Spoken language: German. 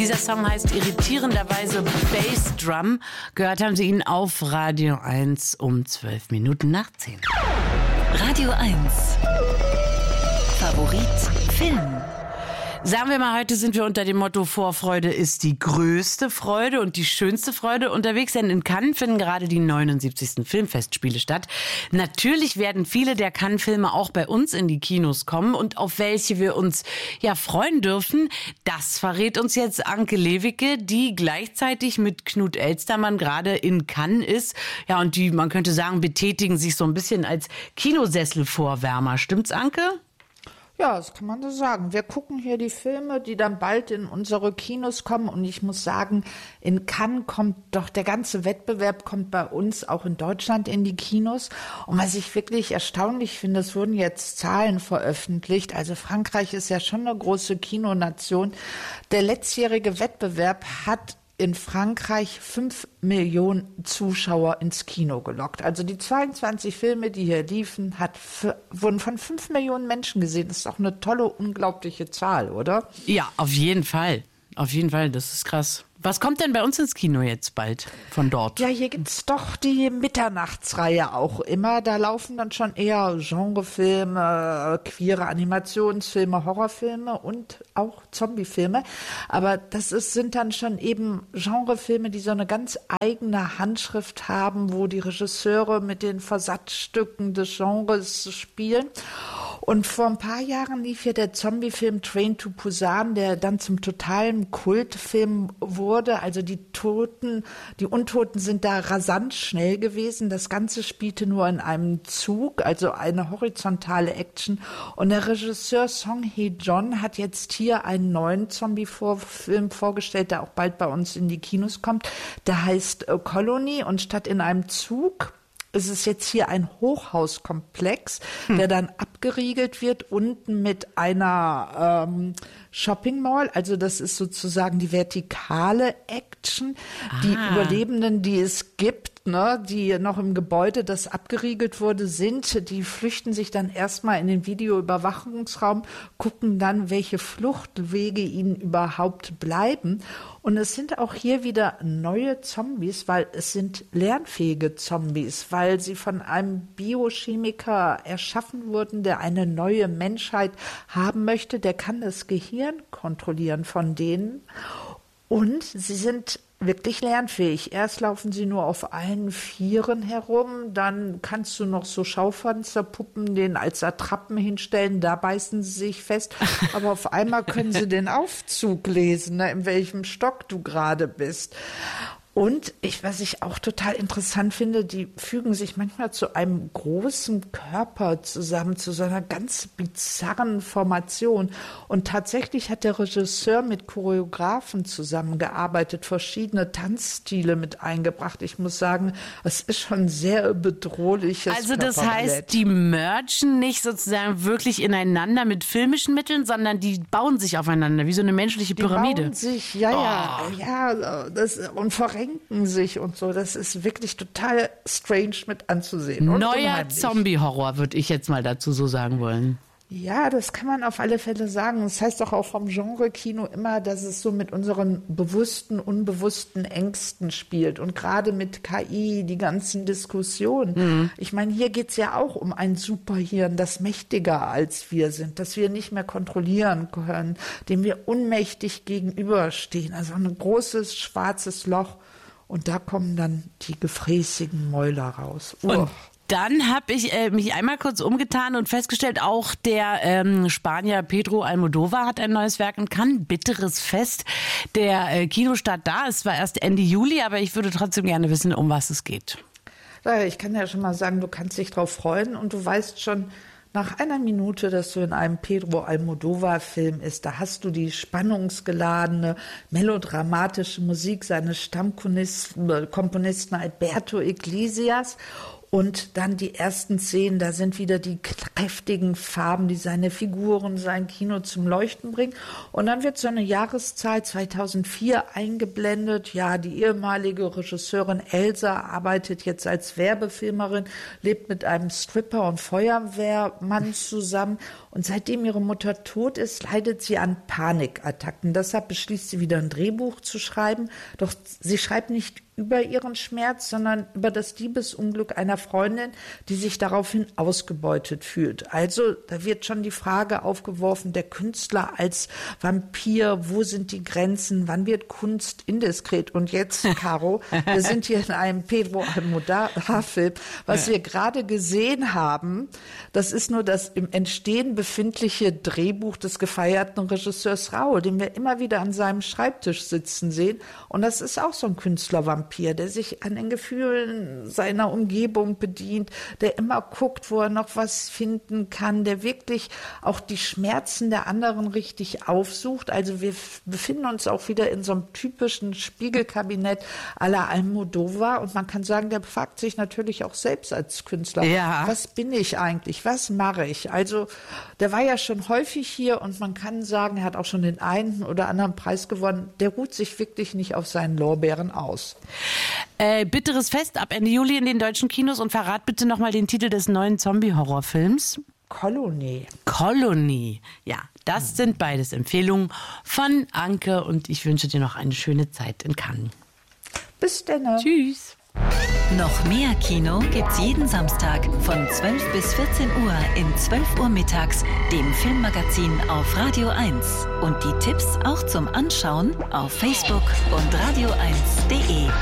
Dieser Song heißt irritierenderweise Bass Drum. Gehört haben Sie ihn auf Radio 1 um 12 Minuten nach 10. Radio 1. Favorit Film. Sagen wir mal, heute sind wir unter dem Motto Vorfreude ist die größte Freude und die schönste Freude unterwegs, denn in Cannes finden gerade die 79. Filmfestspiele statt. Natürlich werden viele der Cannes-Filme auch bei uns in die Kinos kommen und auf welche wir uns ja freuen dürfen, das verrät uns jetzt Anke Lewicke, die gleichzeitig mit Knut Elstermann gerade in Cannes ist. Ja, und die, man könnte sagen, betätigen sich so ein bisschen als Kinosesselvorwärmer. Stimmt's, Anke? Ja, das kann man so sagen. Wir gucken hier die Filme, die dann bald in unsere Kinos kommen. Und ich muss sagen, in Cannes kommt doch der ganze Wettbewerb, kommt bei uns auch in Deutschland in die Kinos. Und was ich wirklich erstaunlich finde, es wurden jetzt Zahlen veröffentlicht. Also Frankreich ist ja schon eine große Kinonation. Der letztjährige Wettbewerb hat in Frankreich 5 Millionen Zuschauer ins Kino gelockt. Also die 22 Filme, die hier liefen, wurden von 5 Millionen Menschen gesehen. Das ist doch eine tolle, unglaubliche Zahl, oder? Ja, auf jeden Fall. Auf jeden Fall, das ist krass. Was kommt denn bei uns ins Kino jetzt bald von dort? Ja, hier gibt's doch die Mitternachtsreihe auch immer. Da laufen dann schon eher Genrefilme, queere Animationsfilme, Horrorfilme und auch Zombiefilme. Aber sind dann schon eben Genrefilme, die so eine ganz eigene Handschrift haben, wo die Regisseure mit den Versatzstücken des Genres spielen. Und vor ein paar Jahren lief ja der Zombiefilm Train to Busan, der dann zum totalen Kultfilm wurde. Also die Untoten sind da rasant schnell gewesen. Das Ganze spielte nur in einem Zug, also eine horizontale Action. Und der Regisseur Song Hye-jeon hat jetzt hier einen neuen Zombie-Film vorgestellt, der auch bald bei uns in die Kinos kommt. Der heißt Colony und statt in einem Zug es ist jetzt hier ein Hochhauskomplex, der dann abgeriegelt wird, unten mit einer Shopping Mall. Also das ist sozusagen die vertikale Action. Die Überlebenden, die es gibt, die noch im Gebäude, das abgeriegelt wurde, sind, die flüchten sich dann erstmal in den Videoüberwachungsraum, gucken dann, welche Fluchtwege ihnen überhaupt bleiben. Und es sind auch hier wieder neue Zombies, weil es sind lernfähige Zombies, weil sie von einem Biochemiker erschaffen wurden, der eine neue Menschheit haben möchte. Der kann das Gehirn kontrollieren von denen. Und sie sind wirklich lernfähig. Erst laufen sie nur auf allen Vieren herum, dann kannst du noch so Schaufensterpuppen denen als Attrappen hinstellen, da beißen sie sich fest, aber auf einmal können sie den Aufzug lesen, in welchem Stock du gerade bist. Und was ich auch total interessant finde, die fügen sich manchmal zu einem großen Körper zusammen, zu so einer ganz bizarren Formation. Und tatsächlich hat der Regisseur mit Choreografen zusammengearbeitet, verschiedene Tanzstile mit eingebracht. Ich muss sagen, es ist schon sehr bedrohliches Also das heißt, die mergen nicht sozusagen wirklich ineinander mit filmischen Mitteln, sondern die bauen sich aufeinander, wie so eine menschliche Pyramide. Die bauen sich, und verrenken sich und so. Das ist wirklich total strange mit anzusehen. Neuer Zombie-Horror, würde ich jetzt mal dazu so sagen wollen. Ja, das kann man auf alle Fälle sagen. Das heißt doch auch vom Genre-Kino immer, dass es so mit unseren bewussten, unbewussten Ängsten spielt. Und gerade mit KI, die ganzen Diskussionen. Ich meine, hier geht's ja auch um ein Superhirn, das mächtiger als wir sind, das wir nicht mehr kontrollieren können, dem wir unmächtig gegenüberstehen. Also ein großes, schwarzes Loch. Und da kommen dann die gefräßigen Mäuler raus. Und dann habe ich mich einmal kurz umgetan und festgestellt, auch der Spanier Pedro Almodóvar hat ein neues Werk in Cannes, Bitteres Fest. Der Kinostart da, es war erst Ende Juli, aber ich würde trotzdem gerne wissen, um was es geht. Ich kann ja schon mal sagen, du kannst dich drauf freuen und du weißt schon nach einer Minute, dass du in einem Pedro Almodóvar-Film ist. Da hast du die spannungsgeladene, melodramatische Musik seines Stammkomponisten Alberto Iglesias. Und dann die ersten Szenen, da sind wieder die kräftigen Farben, die seine Figuren, sein Kino zum Leuchten bringen. Und dann wird so eine Jahreszahl 2004 eingeblendet. Ja, die ehemalige Regisseurin Elsa arbeitet jetzt als Werbefilmerin, lebt mit einem Stripper und Feuerwehrmann zusammen. Und seitdem ihre Mutter tot ist, leidet sie an Panikattacken. Deshalb beschließt sie wieder ein Drehbuch zu schreiben. Doch sie schreibt nicht über ihren Schmerz, sondern über das Liebesunglück einer Freundin, die sich daraufhin ausgebeutet fühlt. Also da wird schon die Frage aufgeworfen, der Künstler als Vampir, wo sind die Grenzen, wann wird Kunst indiskret? Und jetzt, Caro, wir sind hier in einem Pedro Almodovar-Film. Was wir gerade gesehen haben, das ist nur das im Entstehen befindliche Drehbuch des gefeierten Regisseurs Raoul, den wir immer wieder an seinem Schreibtisch sitzen sehen. Und das ist auch so ein Künstlervampir, der sich an den Gefühlen seiner Umgebung bedient, der immer guckt, wo er noch was finden kann, der wirklich auch die Schmerzen der anderen richtig aufsucht. Also wir befinden uns auch wieder in so einem typischen Spiegelkabinett à la Almodovar und man kann sagen, der fragt sich natürlich auch selbst als Künstler, was bin ich eigentlich, was mache ich? Also der war ja schon häufig hier und man kann sagen, er hat auch schon den einen oder anderen Preis gewonnen. Der ruht sich wirklich nicht auf seinen Lorbeeren aus. Bitteres Fest ab Ende Juli in den deutschen Kinos und verrat bitte nochmal den Titel des neuen Zombie-Horrorfilms. Colony. Ja, das sind beides Empfehlungen von Anke und ich wünsche dir noch eine schöne Zeit in Cannes. Bis dann. Tschüss. Noch mehr Kino gibt's jeden Samstag von 12 bis 14 Uhr in 12 Uhr mittags, dem Filmmagazin auf Radio 1. Und die Tipps auch zum Anschauen auf Facebook und radio1.de.